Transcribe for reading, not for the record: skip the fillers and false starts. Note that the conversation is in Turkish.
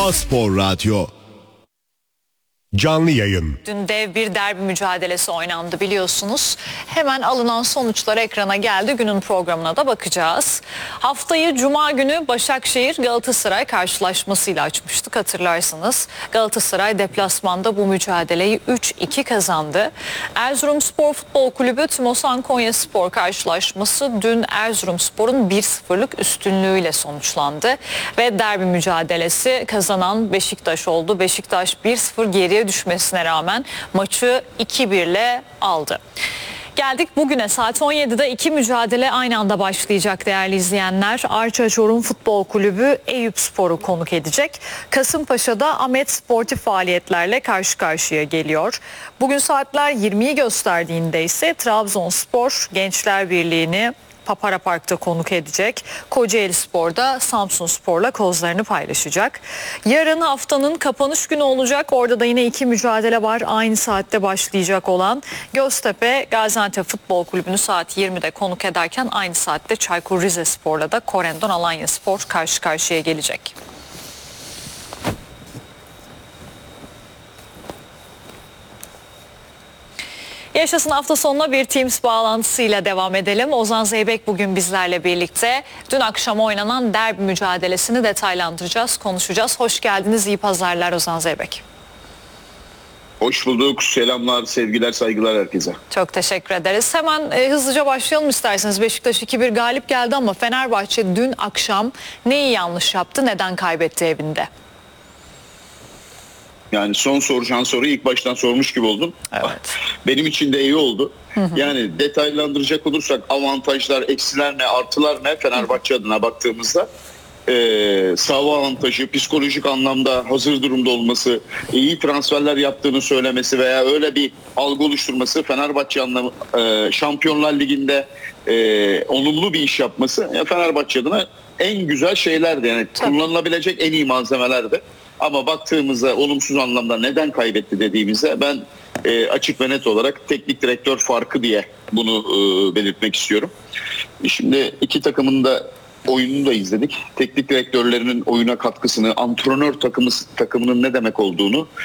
A-Spor Radyo canlı yayın. Dün dev bir derbi mücadelesi oynandı biliyorsunuz. Hemen alınan sonuçlar ekrana geldi. Günün programına da bakacağız. Haftayı Cuma günü Başakşehir Galatasaray karşılaşmasıyla açmıştık hatırlarsınız. Galatasaray deplasmanda bu mücadeleyi 3-2 kazandı. Erzurumspor Futbol Kulübü Tümosan Konyaspor karşılaşması dün Erzurumspor'un 1-0'lık üstünlüğüyle sonuçlandı. Ve derbi mücadelesi kazanan Beşiktaş oldu. Beşiktaş 1-0 geriye düşmesine rağmen maçı 2-1 ile aldı. Geldik bugüne, saat 17'de iki mücadele aynı anda başlayacak değerli izleyenler. Arça Çorum Futbol Kulübü Eyüpspor'u konuk edecek. Kasımpaşa'da Ahmet sportif faaliyetlerle karşı karşıya geliyor. Bugün saatler 20'yi gösterdiğinde ise Trabzonspor Gençler Birliği'ni Papara Park'ta konuk edecek. Kocaelispor'da Samsunspor'la kozlarını paylaşacak. Yarın haftanın kapanış günü olacak. Orada da yine iki mücadele var. Aynı saatte başlayacak olan Göztepe Gaziantep Futbol Kulübü'nü saat 20'de konuk ederken aynı saatte Çaykur Rizespor'la da Korendon Alanyaspor karşı karşıya gelecek. Yaşasın hafta sonuna bir Teams bağlantısıyla devam edelim. Ozan Zeybek bugün bizlerle birlikte. Dün akşam oynanan derbi mücadelesini detaylandıracağız, konuşacağız. Hoş geldiniz, iyi pazarlar Ozan Zeybek. Hoş bulduk, selamlar, sevgiler, saygılar herkese. Çok teşekkür ederiz. Hemen hızlıca başlayalım isterseniz. Beşiktaş 2-1 galip geldi ama Fenerbahçe dün akşam neyi yanlış yaptı, neden kaybetti evinde? Yani son soracağın soruyu ilk baştan sormuş gibi oldum. Evet. Benim için de iyi oldu. Yani detaylandıracak olursak avantajlar, eksiler ne, artılar ne Fenerbahçe adına baktığımızda sahada avantajı, psikolojik anlamda hazır durumda olması, iyi transferler yaptığını söylemesi veya öyle bir algı oluşturması Fenerbahçe anlamı Şampiyonlar Ligi'nde olumlu bir iş yapması Fenerbahçe adına en güzel şeylerdi. Yani kullanılabilecek en iyi malzemelerdi. Ama baktığımızda olumsuz anlamda neden kaybetti dediğimizde ben açık ve net olarak teknik direktör farkı diye bunu belirtmek istiyorum. Şimdi iki takımın da oyununu da izledik. Teknik direktörlerinin oyuna katkısını, antrenör takımının ne demek olduğunu